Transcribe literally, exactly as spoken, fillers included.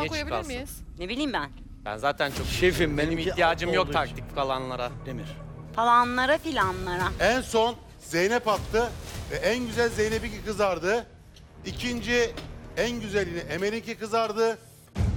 niye koyabilir çıkarsın? miyiz? Ne bileyim ben. Ben zaten çok Şefim, benim benimki ihtiyacım altı yok olduğu taktik falanlara. Demir. Falanlara filanlara. En son Zeynep attı ve en güzel Zeynep'inki kızardı. İkinci en güzelini Emel'inki kızardı.